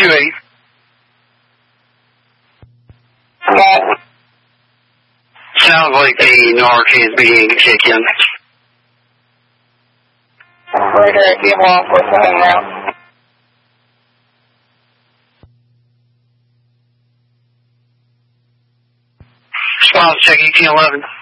28. Sounds like the Narcan being taken. Where did it be law enforcement now? Response check 1811.